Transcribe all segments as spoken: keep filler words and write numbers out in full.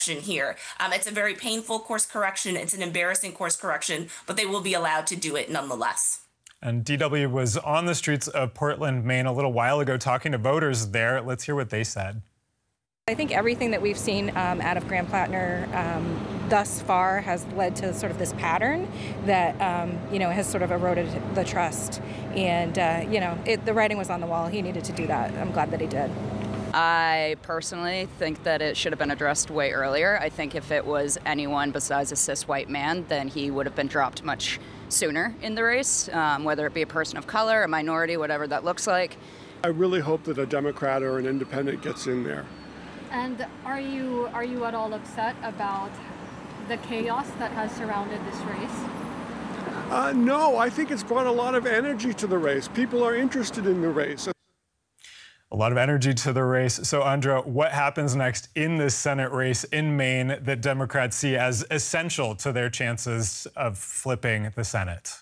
here. Um, it's a very painful course correction. It's an embarrassing course correction, but they will be allowed to do it nonetheless. And D W was on the streets of Portland, Maine a little while ago talking to voters there. Let's hear what they said. I think everything that we've seen um, out of Graham Plattner um, thus far has led to sort of this pattern that, um, you know, has sort of eroded the trust. And, uh, you know, it, the writing was on the wall. He needed to do that. I'm glad that he did. I personally think that it should have been addressed way earlier. I think if it was anyone besides a cis white man, then he would have been dropped much sooner in the race, um, whether it be a person of color, a minority, whatever that looks like. I really hope that a Democrat or an independent gets in there. And are you are you at all upset about the chaos that has surrounded this race? Uh, no, I think it's brought a lot of energy to the race. People are interested in the race. A lot of energy to the race. So, Andra, what happens next in this Senate race in Maine that Democrats see as essential to their chances of flipping the Senate?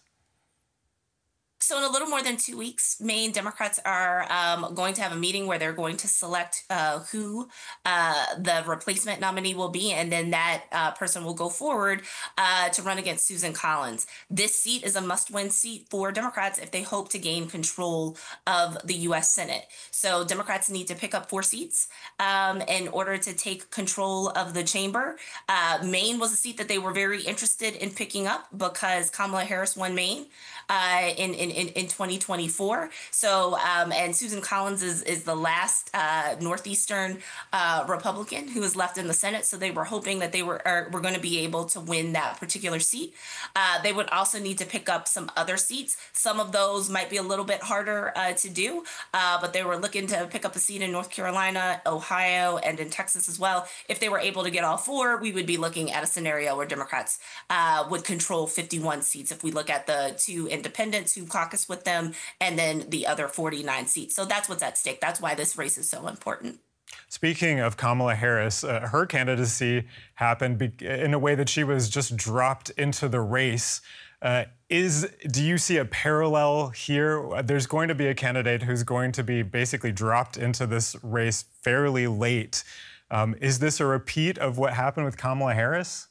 So in a little more than two weeks, Maine Democrats are um, going to have a meeting where they're going to select uh, who uh, the replacement nominee will be, and then that uh, person will go forward uh, to run against Susan Collins. This seat is a must-win seat for Democrats if they hope to gain control of the U S Senate. So Democrats need to pick up four seats um, in order to take control of the chamber. Uh, Maine was a seat that they were very interested in picking up because Kamala Harris won Maine uh, in, in In, in twenty twenty-four. So, um, and Susan Collins is, is the last uh, Northeastern uh, Republican who is left in the Senate. So they were hoping that they were, are, were going to be able to win that particular seat. Uh, they would also need to pick up some other seats. Some of those might be a little bit harder uh, to do, uh, but they were looking to pick up a seat in North Carolina, Ohio, and in Texas as well. If they were able to get all four, we would be looking at a scenario where Democrats uh, would control fifty-one seats. If we look at the two independents who caucus with them, and then the other forty-nine seats. So that's what's at stake. That's why this race is so important. Speaking of Kamala Harris, uh, her candidacy happened in a way that she was just dropped into the race. Uh, is do you see a parallel here? There's going to be a candidate who's going to be basically dropped into this race fairly late. Um, is this a repeat of what happened with Kamala Harris?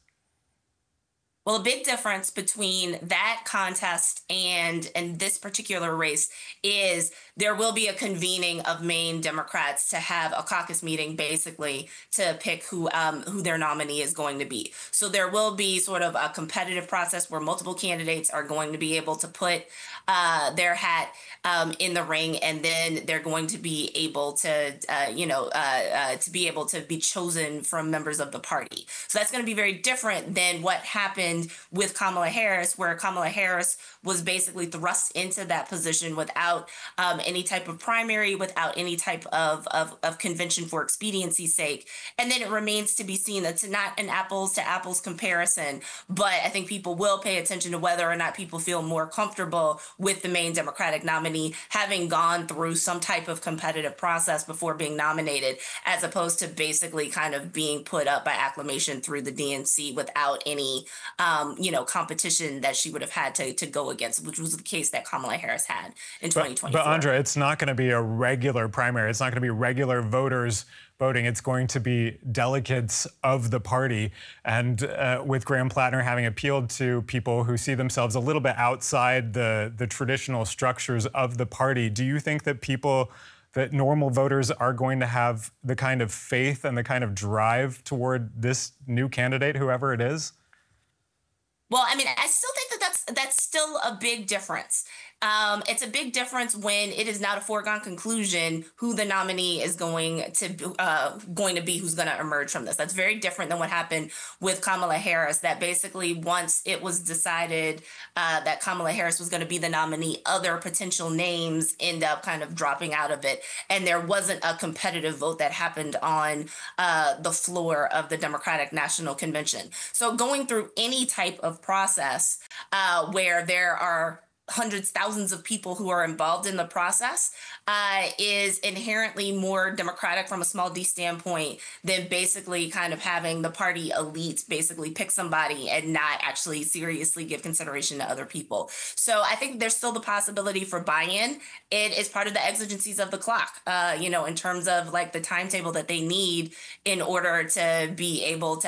Well, a big difference between that contest and and this particular race is there will be a convening of Maine Democrats to have a caucus meeting, basically to pick who um, who their nominee is going to be. So there will be sort of a competitive process where multiple candidates are going to be able to put uh, their hat um, in the ring, and then they're going to be able to, uh, you know, uh, uh, to be able to be chosen from members of the party. So that's going to be very different than what happened with Kamala Harris, where Kamala Harris was basically thrust into that position without um, any type of primary, without any type of, of, of convention for expediency's sake. And then it remains to be seen. That's not an apples to apples comparison, but I think people will pay attention to whether or not people feel more comfortable with the Maine Democratic nominee having gone through some type of competitive process before being nominated, as opposed to basically kind of being put up by acclamation through the D N C without any um, you know, competition that she would have had to, to go against, which was the case that Kamala Harris had in twenty twenty-four. But, but Andra, it's not going to be a regular primary. It's not going to be regular voters voting. It's going to be delegates of the party. And uh, with Graham Plattner having appealed to people who see themselves a little bit outside the, the traditional structures of the party, do you think that people, that normal voters are going to have the kind of faith and the kind of drive toward this new candidate, whoever it is? Well, I mean, I still think that that's that's still a big difference. Um, it's a big difference when it is not a foregone conclusion who the nominee is going to uh, going to be, who's going to emerge from this. That's very different than what happened with Kamala Harris, that basically once it was decided uh, that Kamala Harris was going to be the nominee, other potential names end up kind of dropping out of it. And there wasn't a competitive vote that happened on uh, the floor of the Democratic National Convention. So going through any type of process uh, where there are hundreds, thousands of people who are involved in the process uh, is inherently more democratic from a small d standpoint than basically kind of having the party elite basically pick somebody and not actually seriously give consideration to other people. So I think there's still the possibility for buy-in. It is part of the exigencies of the clock, uh, you know, in terms of like the timetable that they need in order to be able to